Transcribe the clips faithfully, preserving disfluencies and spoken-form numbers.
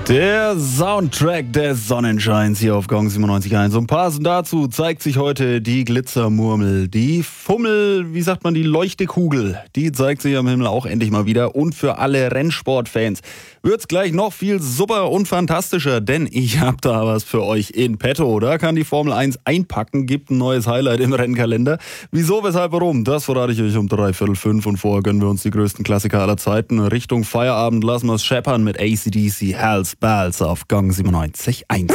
Der Soundtrack des Sonnenscheins hier auf Gong siebenundneunzig Komma eins. Und passend dazu zeigt sich heute die Glitzermurmel, die Fummel, wie sagt man, die Leuchtekugel. Die zeigt sich am Himmel auch endlich mal wieder. Und für alle Rennsportfans wird's gleich noch viel super und fantastischer, denn ich hab da was für euch in petto. Da kann die Formel eins einpacken, gibt ein neues Highlight im Rennkalender. Wieso, weshalb, warum? Das verrate ich euch um dreiviertel fünf. Und vorher gönnen wir uns die größten Klassiker aller Zeiten. Richtung Feierabend lassen wir es scheppern mit A C D C, Hells Bells auf Gong siebenundneunzig Komma eins.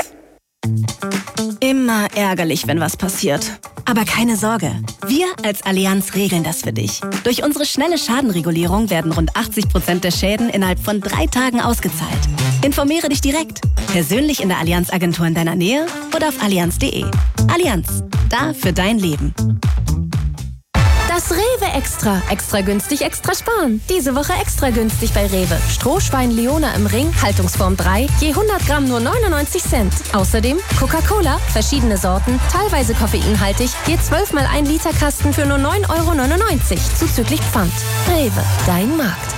Immer ärgerlich, wenn was passiert. Aber keine Sorge, wir als Allianz regeln das für dich. Durch unsere schnelle Schadenregulierung werden rund achtzig Prozent der Schäden innerhalb von drei Tagen ausgezahlt. Informiere dich direkt, persönlich in der Allianz-Agentur in deiner Nähe oder auf allianz punkt de. Allianz, da für dein Leben. Das Rewe Extra. Extra günstig, extra sparen. Diese Woche extra günstig bei Rewe. Strohschwein Leona im Ring, Haltungsform drei, je hundert Gramm nur neunundneunzig Cent. Außerdem Coca-Cola, verschiedene Sorten, teilweise koffeinhaltig, je zwölf mal ein Liter Kasten für nur neun Euro neunundneunzig, zuzüglich Pfand. Rewe, dein Markt.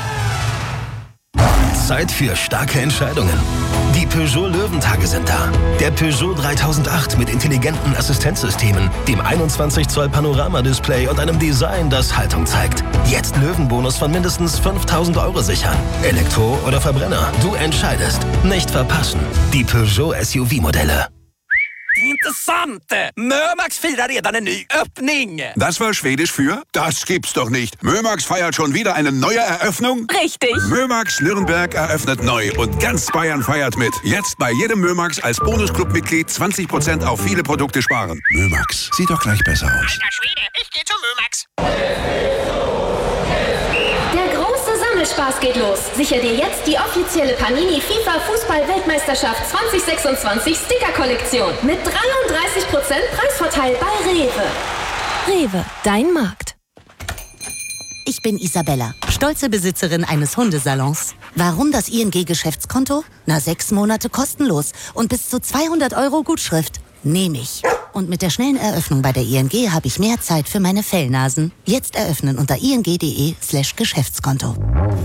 Zeit für starke Entscheidungen. Die Peugeot Löwentage sind da. Der Peugeot dreitausendacht mit intelligenten Assistenzsystemen, dem einundzwanzig Zoll Panoramadisplay und einem Design, das Haltung zeigt. Jetzt Löwenbonus von mindestens fünftausend Euro sichern. Elektro oder Verbrenner, du entscheidest. Nicht verpassen. Die Peugeot S U V-Modelle. Intressant! Mömax firar redan en ny öppning. Das war Schwedisch für? Das gibt's doch nicht. Mömax feiert schon wieder eine neue Eröffnung? Richtig. Mömax Nürnberg eröffnet neu und ganz Bayern feiert mit. Jetzt bei jedem Mömax als Bonusclub-Mitglied zwanzig Prozent auf viele Produkte sparen. Mömax, sieht doch gleich besser aus. Alter Schwede, ich geh zu Mömax. Spaß geht los. Sicher dir jetzt die offizielle Panini FIFA Fußball-Weltmeisterschaft zwanzig sechsundzwanzig Sticker-Kollektion mit dreiunddreißig Prozent Preisvorteil bei Rewe. Rewe, dein Markt. Ich bin Isabella, stolze Besitzerin eines Hundesalons. Warum das I N G-Geschäftskonto? Na, sechs Monate kostenlos und bis zu zweihundert Euro Gutschrift. Nehme ich. Und mit der schnellen Eröffnung bei der I N G habe ich mehr Zeit für meine Fellnasen. Jetzt eröffnen unter ing.de slash Geschäftskonto.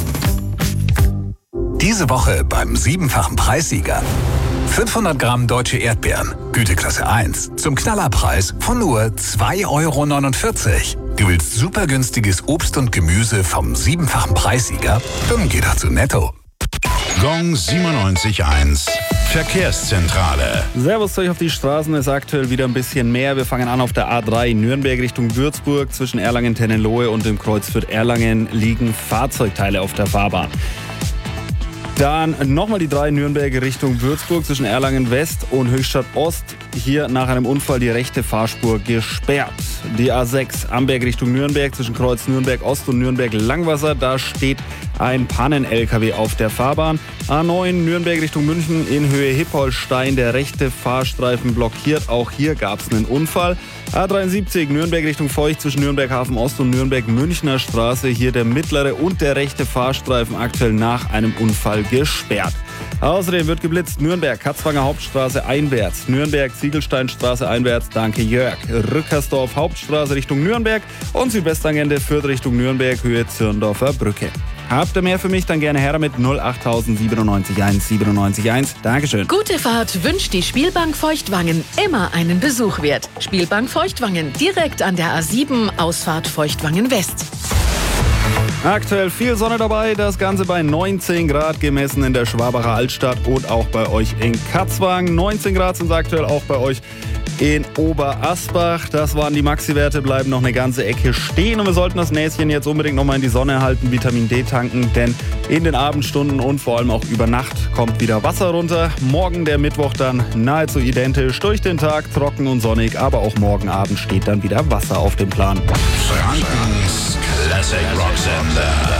Diese Woche beim siebenfachen Preissieger. fünfhundert Gramm deutsche Erdbeeren, Güteklasse eins, zum Knallerpreis von nur zwei Euro neunundvierzig. Du willst super günstiges Obst und Gemüse vom siebenfachen Preissieger? Dann geh doch zu Netto. Gong siebenundneunzig Komma eins Verkehrszentrale. Servus zu euch auf die Straßen, ist aktuell wieder ein bisschen mehr. Wir fangen an auf der A drei Nürnberg Richtung Würzburg. Zwischen Erlangen-Tennenlohe und dem Kreuz Fürth-Erlangen liegen Fahrzeugteile auf der Fahrbahn. Dann nochmal die drei Nürnberg Richtung Würzburg zwischen Erlangen West und Höchstadt Ost. Hier nach einem Unfall die rechte Fahrspur gesperrt. Die A sechs Amberg Richtung Nürnberg zwischen Kreuz Nürnberg Ost und Nürnberg Langwasser. Da steht ein Pannen-L K W auf der Fahrbahn. A neun Nürnberg Richtung München in Höhe Hippolstein. Der rechte Fahrstreifen blockiert. Auch hier gab es einen Unfall. A dreiundsiebzig Nürnberg Richtung Feucht zwischen Nürnberg Hafen Ost und Nürnberg Münchner Straße. Hier der mittlere und der rechte Fahrstreifen aktuell nach einem Unfall gesperrt. Außerdem wird geblitzt Nürnberg Katzwanger Hauptstraße einwärts, Nürnberg Ziegelsteinstraße einwärts, danke Jörg, Rückersdorf Hauptstraße Richtung Nürnberg und Südwesttangente Fürth Richtung Nürnberg Höhe Zirndorfer Brücke. Habt ihr mehr für mich, dann gerne her mit null acht siebenundneunzig eins siebenundneunzig eins. Dankeschön. Gute Fahrt wünscht die Spielbank Feuchtwangen. Immer einen Besuch wert. Spielbank Feuchtwangen, direkt an der A sieben, Ausfahrt Feuchtwangen West. Aktuell viel Sonne dabei, das Ganze bei neunzehn Grad gemessen in der Schwabacher Altstadt und auch bei euch in Katzwang. neunzehn Grad sind aktuell auch bei euch in Oberasbach. Das waren die Maxi-Werte, bleiben noch eine ganze Ecke stehen und wir sollten das Näschen jetzt unbedingt noch mal in die Sonne halten, Vitamin D tanken, denn in den Abendstunden und vor allem auch über Nacht kommt wieder Wasser runter. Morgen der Mittwoch dann nahezu identisch, durch den Tag trocken und sonnig, aber auch morgen Abend steht dann wieder Wasser auf dem Plan. Frankens Classic Rock Sender.